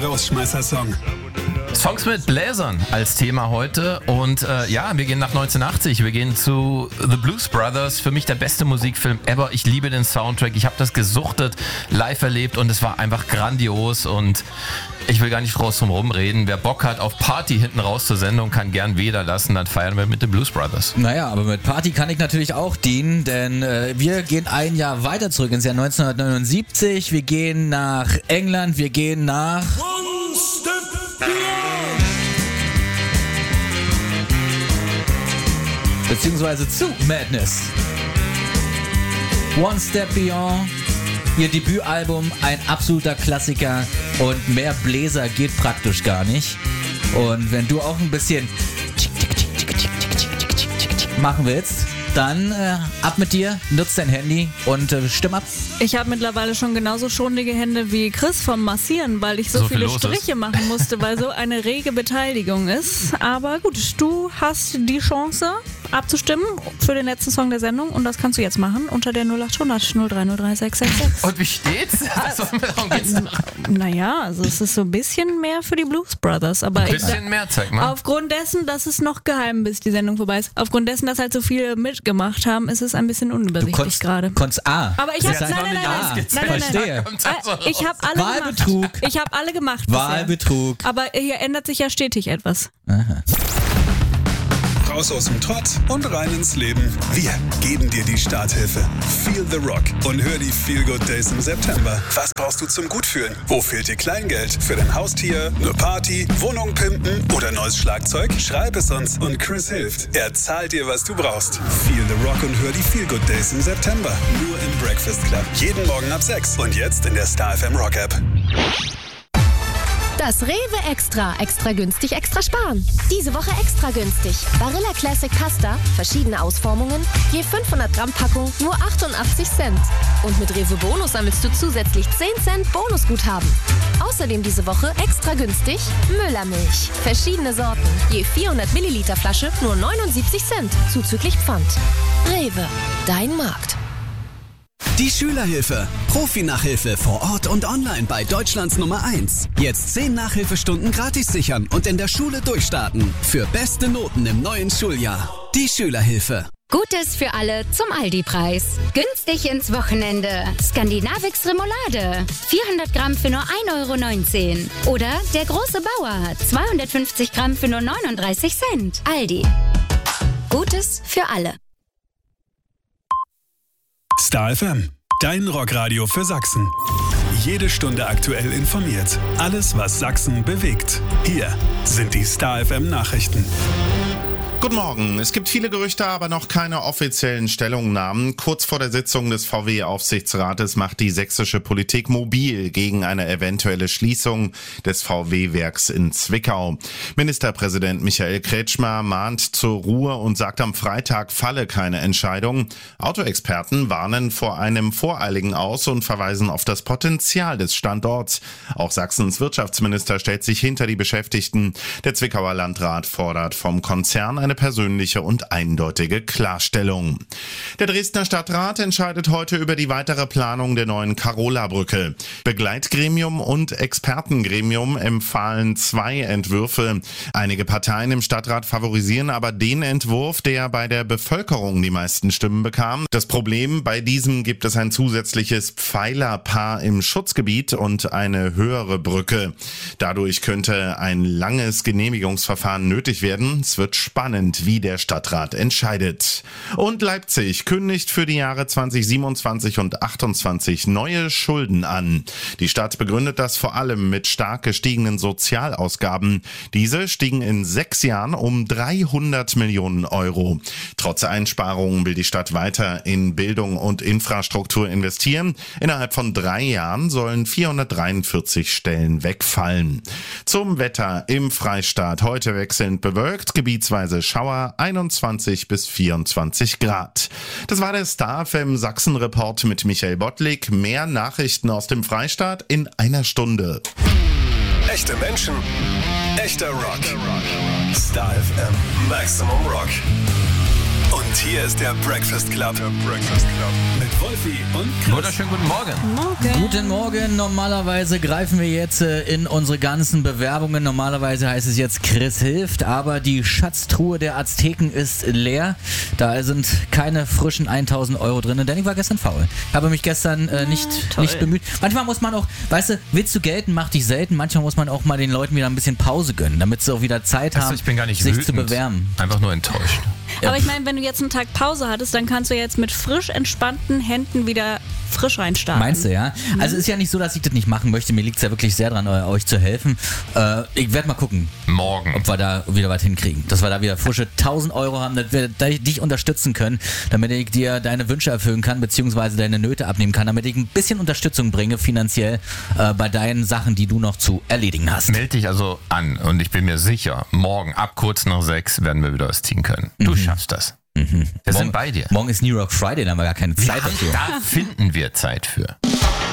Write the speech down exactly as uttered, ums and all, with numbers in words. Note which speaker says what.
Speaker 1: Rausschmeißer-Song.
Speaker 2: Songs mit Bläsern als Thema heute und äh, ja, wir gehen nach neunzehnhundertachtzig, wir gehen zu The Blues Brothers, für mich der beste Musikfilm ever, ich liebe den Soundtrack, ich habe das gesuchtet, live erlebt und es war einfach grandios und ich will gar nicht groß drum rumreden, wer Bock hat auf Party hinten raus zur Sendung, kann gern Weder lassen, dann feiern wir mit den Blues Brothers.
Speaker 3: Naja, aber mit Party kann ich natürlich auch dienen, denn äh, wir gehen ein Jahr weiter zurück ins Jahr neunzehnhundertneunundsiebzig, wir gehen nach England, wir gehen nach...
Speaker 1: One step beyond.
Speaker 3: Beziehungsweise zu Madness. One Step Beyond, ihr Debütalbum, ein absoluter Klassiker und mehr Bläser geht praktisch gar nicht. Und wenn du auch ein bisschen machen willst, dann äh, ab mit dir, nutz dein Handy und äh, stimm ab.
Speaker 4: Ich habe mittlerweile schon genauso schonige Hände wie Chris vom Massieren, weil ich so,
Speaker 2: So viel
Speaker 4: viele
Speaker 2: los
Speaker 4: Striche
Speaker 2: ist.
Speaker 4: machen musste, weil so eine rege Beteiligung ist. Aber gut, du hast die Chance abzustimmen für den letzten Song der Sendung und das kannst du jetzt machen unter der null acht hundert null drei null drei sechs sechs sechs.
Speaker 2: Und wie steht's? Darum geht's noch.
Speaker 4: Naja, also es ist so ein bisschen mehr für die Blues Brothers, aber
Speaker 2: Ein
Speaker 4: ich,
Speaker 2: bisschen mehr, zeig mal.
Speaker 4: aufgrund dessen, dass es noch geheim bis die Sendung vorbei ist, aufgrund dessen, dass halt so viele mitgemacht haben, ist es ein bisschen
Speaker 3: Du
Speaker 4: unübersichtlich
Speaker 3: konntest,
Speaker 4: gerade.
Speaker 3: konntest A.
Speaker 4: Aber ich
Speaker 3: Das
Speaker 4: habe
Speaker 3: heißt-
Speaker 4: nein, nein, nein,
Speaker 3: Ah,
Speaker 4: nein, nein, nein,
Speaker 3: verstehe.
Speaker 4: nein.
Speaker 2: Kommt's also
Speaker 4: Äh, Ich habe alle
Speaker 3: Wahlbetrug.
Speaker 4: gemacht. Ich habe alle gemacht. bisher.
Speaker 3: Wahlbetrug.
Speaker 4: Aber hier ändert sich ja stetig etwas.
Speaker 1: Raus aus dem Trott und rein ins Leben. Wir geben dir die Starthilfe. Feel the Rock und hör die Feel Good Days im September. Was brauchst du zum Gutfühlen? Wo fehlt dir Kleingeld? Für dein Haustier, eine Party, Wohnung pimpen oder neues Schlagzeug? Schreib es uns und Chris hilft. Er zahlt dir, was du brauchst. Feel the Rock und hör die Feel Good Days im September. Nur im Breakfast Club. Jeden Morgen ab sechs und jetzt in der Star F M Rock App.
Speaker 5: Das Rewe Extra. Extra günstig, extra sparen. Diese Woche extra günstig. Barilla Classic Pasta, verschiedene Ausformungen, je fünfhundert Gramm Packung, nur achtundachtzig Cent. Und mit Rewe Bonus sammelst du zusätzlich zehn Cent Bonusguthaben. Außerdem diese Woche extra günstig Müllermilch. Verschiedene Sorten, je vierhundert Milliliter Flasche, nur neunundsiebzig Cent, zuzüglich Pfand. Rewe, dein Markt.
Speaker 6: Die Schülerhilfe. Profi-Nachhilfe vor Ort und online bei Deutschlands Nummer eins. Jetzt zehn Nachhilfestunden gratis sichern und in der Schule durchstarten. Für beste Noten im neuen Schuljahr. Die Schülerhilfe.
Speaker 7: Gutes für alle zum Aldi-Preis. Günstig ins Wochenende. Skandinavix Remoulade. vierhundert Gramm für nur ein Euro neunzehn. Oder der große Bauer. zweihundertfünfzig Gramm für nur neununddreißig Cent. Aldi. Gutes für alle.
Speaker 1: Star F M, dein Rockradio für Sachsen. Jede Stunde aktuell informiert. Alles, was Sachsen bewegt. Hier sind die Star F M Nachrichten.
Speaker 8: Guten Morgen. Es gibt viele Gerüchte, aber noch keine offiziellen Stellungnahmen. Kurz vor der Sitzung des V W-Aufsichtsrates macht die sächsische Politik mobil gegen eine eventuelle Schließung des V W-Werks in Zwickau. Ministerpräsident Michael Kretschmer mahnt zur Ruhe und sagt, am Freitag falle keine Entscheidung. Autoexperten warnen vor einem voreiligen Aus und verweisen auf das Potenzial des Standorts. Auch Sachsens Wirtschaftsminister stellt sich hinter die Beschäftigten. Der Zwickauer Landrat fordert vom Konzern eine persönliche und eindeutige Klarstellung. Der Dresdner Stadtrat entscheidet heute über die weitere Planung der neuen Carola-Brücke. Begleitgremium und Expertengremium empfahlen zwei Entwürfe. Einige Parteien im Stadtrat favorisieren aber den Entwurf, der bei der Bevölkerung die meisten Stimmen bekam. Das Problem, bei diesem gibt es ein zusätzliches Pfeilerpaar im Schutzgebiet und eine höhere Brücke. Dadurch könnte ein langes Genehmigungsverfahren nötig werden. Es wird spannend, wie der Stadtrat entscheidet. Und Leipzig kündigt für die Jahre zwanzig siebenundzwanzig und achtundzwanzig neue Schulden an. Die Stadt begründet das vor allem mit stark gestiegenen Sozialausgaben. Diese stiegen in sechs Jahren um dreihundert Millionen Euro. Trotz Einsparungen will die Stadt weiter in Bildung und Infrastruktur investieren. Innerhalb von drei Jahren sollen vierhundertdreiundvierzig Stellen wegfallen. Zum Wetter im Freistaat. Heute wechselnd bewölkt, gebietsweise Schauer, einundzwanzig bis vierundzwanzig Grad. Das war der Star F M Sachsen-Report mit Michael Bottlik. Mehr Nachrichten aus dem Freistaat in einer Stunde.
Speaker 1: Echte Menschen, echter Rock. Star F M Maximum Rock. Und hier ist der Breakfast Club. Der Breakfast Club. Mit Wolfi und Chris.
Speaker 2: Wunderschönen guten Morgen.
Speaker 4: Morgen.
Speaker 3: Guten Morgen. Normalerweise greifen wir jetzt äh, in unsere ganzen Bewerbungen. Normalerweise heißt es jetzt Chris hilft, aber die Schatztruhe der Azteken ist leer. Da sind keine frischen tausend Euro drin, denn ich war gestern faul. Habe mich gestern äh, nicht,
Speaker 4: Ja,
Speaker 3: nicht bemüht. Manchmal muss man auch, weißt du, willst du gelten, mach dich selten. Manchmal muss man auch mal den Leuten wieder ein bisschen Pause gönnen, damit sie auch wieder Zeit
Speaker 2: Also
Speaker 3: haben,
Speaker 2: ich bin gar nicht
Speaker 3: sich
Speaker 2: wütend,
Speaker 3: zu bewerben.
Speaker 2: einfach nur enttäuscht.
Speaker 4: Aber ich meine, wenn du jetzt einen Tag Pause hattest, dann kannst du jetzt mit frisch entspannten Händen wieder frisch reinstarten.
Speaker 3: Meinst du, ja? Also ist ja nicht so, dass ich das nicht machen möchte. Mir liegt es ja wirklich sehr dran, euch zu helfen. Äh, ich werde mal gucken,
Speaker 2: Morgen.
Speaker 3: ob wir da wieder was hinkriegen. Dass wir da wieder frische tausend Euro haben, dass wir dich unterstützen können, damit ich dir deine Wünsche erfüllen kann, beziehungsweise deine Nöte abnehmen kann, damit ich ein bisschen Unterstützung bringe finanziell äh, bei deinen Sachen, die du noch zu erledigen hast.
Speaker 2: Meld dich also an und ich bin mir sicher, morgen ab kurz nach sechs werden wir wieder was ziehen können. Du
Speaker 3: Mhm.
Speaker 2: schaffst das.
Speaker 3: Mhm.
Speaker 2: Wir
Speaker 3: morgen,
Speaker 2: sind bei dir.
Speaker 3: Morgen ist New York Friday, da haben wir gar keine Zeit dafür.
Speaker 2: Da finden wir Zeit für.